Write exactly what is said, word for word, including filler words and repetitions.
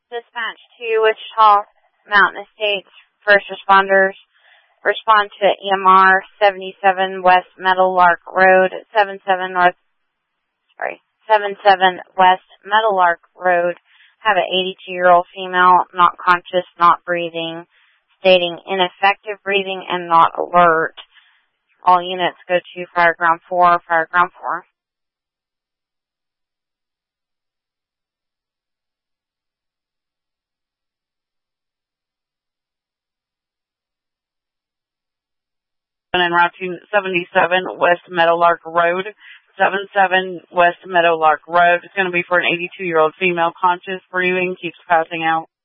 Dispatch to Wichita Mountain Estates first responders. Respond to E M R seventy-seven West Meadowlark Road, seventy-seven North, sorry, seventy-seven West Meadowlark Road. Have an eighty-two-year-old female, not conscious, not breathing, stating ineffective breathing and not alert. All units go to Fireground four, Fireground four. And Route seventy-seven West Meadowlark Road, seventy-seven West Meadowlark Road. It's going to be for an eighty-two-year-old female, conscious, breathing, keeps passing out.